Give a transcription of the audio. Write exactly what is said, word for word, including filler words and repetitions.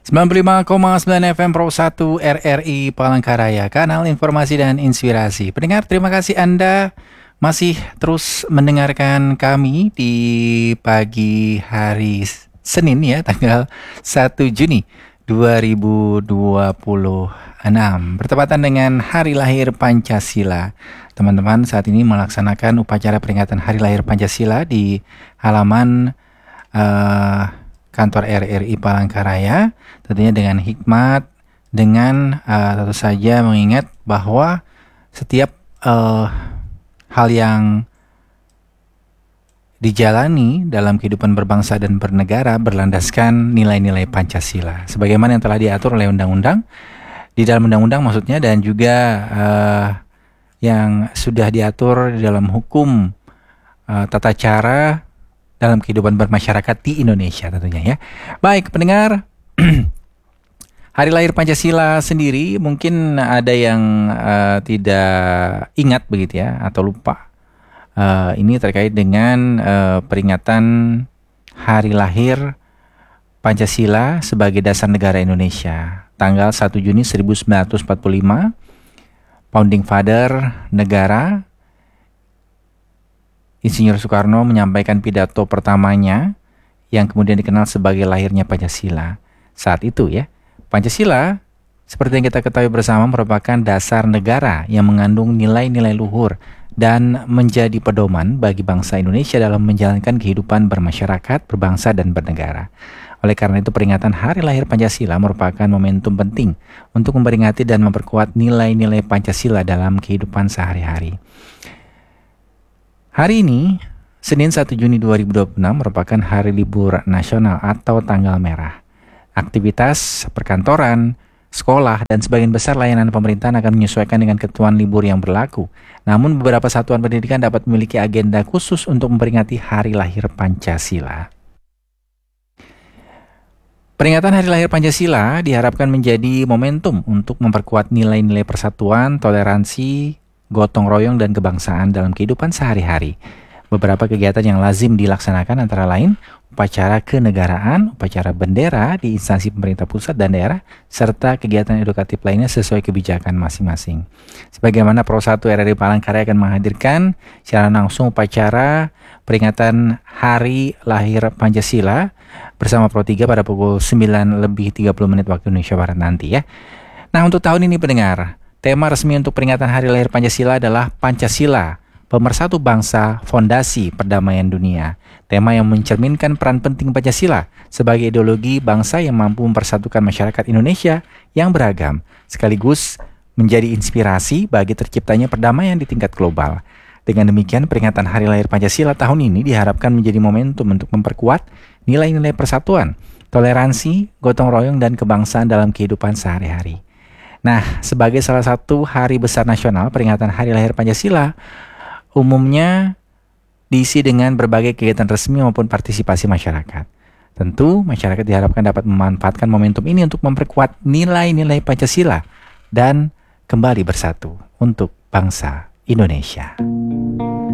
sembilan puluh lima koma sembilan F M Pro satu R R I Palangkaraya, kanal informasi dan inspirasi. Pendengar, terima kasih Anda masih terus mendengarkan kami di pagi hari Senin ya, tanggal satu Juni dua ribu dua puluh enam, bertepatan dengan Hari Lahir Pancasila. Teman-teman saat ini melaksanakan upacara peringatan Hari Lahir Pancasila di halaman uh, kantor R R I Palangkaraya, tentunya dengan hikmat, dengan uh, tentu saja mengingat bahwa setiap uh, hal yang dijalani dalam kehidupan berbangsa dan bernegara berlandaskan nilai-nilai Pancasila, sebagaimana yang telah diatur oleh undang-undang, di dalam undang-undang maksudnya, dan juga uh, yang sudah diatur di dalam hukum uh, tata cara dalam kehidupan bermasyarakat di Indonesia tentunya ya. Baik pendengar, Hari Lahir Pancasila sendiri mungkin ada yang uh, tidak ingat begitu ya, atau lupa. Uh, ini terkait dengan uh, peringatan Hari Lahir Pancasila sebagai dasar negara Indonesia. Tanggal satu Juni seribu sembilan ratus empat puluh lima, Founding Father negara Insinyur Soekarno menyampaikan pidato pertamanya yang kemudian dikenal sebagai lahirnya Pancasila. Saat itu ya, Pancasila seperti yang kita ketahui bersama merupakan dasar negara yang mengandung nilai-nilai luhur dan menjadi pedoman bagi bangsa Indonesia dalam menjalankan kehidupan bermasyarakat, berbangsa dan bernegara. Oleh karena itu peringatan Hari Lahir Pancasila merupakan momentum penting untuk memperingati dan memperkuat nilai-nilai Pancasila dalam kehidupan sehari-hari. Hari ini, Senin satu Juni dua ribu dua puluh enam merupakan hari libur nasional atau tanggal merah. Aktivitas perkantoran, sekolah, dan sebagian besar layanan pemerintahan akan menyesuaikan dengan ketentuan libur yang berlaku. Namun beberapa satuan pendidikan dapat memiliki agenda khusus untuk memperingati Hari Lahir Pancasila. Peringatan Hari Lahir Pancasila diharapkan menjadi momentum untuk memperkuat nilai-nilai persatuan, toleransi, gotong royong dan kebangsaan dalam kehidupan sehari-hari. Beberapa kegiatan yang lazim dilaksanakan antara lain upacara kenegaraan, upacara bendera di instansi pemerintah pusat dan daerah, serta kegiatan edukatif lainnya sesuai kebijakan masing-masing. Sebagaimana Pro satu R R I Palangkaraya akan menghadirkan secara langsung upacara peringatan Hari Lahir Pancasila bersama Pro tiga pada pukul sembilan lebih tiga puluh menit waktu Indonesia Barat nanti ya. Nah, untuk tahun ini pendengar, tema resmi untuk peringatan Hari Lahir Pancasila adalah Pancasila, Pemersatu Bangsa, Fondasi Perdamaian Dunia. Tema yang mencerminkan peran penting Pancasila sebagai ideologi bangsa yang mampu mempersatukan masyarakat Indonesia yang beragam, sekaligus menjadi inspirasi bagi terciptanya perdamaian di tingkat global. Dengan demikian, peringatan Hari Lahir Pancasila tahun ini diharapkan menjadi momentum untuk memperkuat nilai-nilai persatuan, toleransi, gotong royong, dan kebangsaan dalam kehidupan sehari-hari. Nah, sebagai salah satu hari besar nasional, peringatan Hari Lahir Pancasila umumnya diisi dengan berbagai kegiatan resmi maupun partisipasi masyarakat. Tentu, masyarakat diharapkan dapat memanfaatkan momentum ini untuk memperkuat nilai-nilai Pancasila dan kembali bersatu untuk bangsa Indonesia.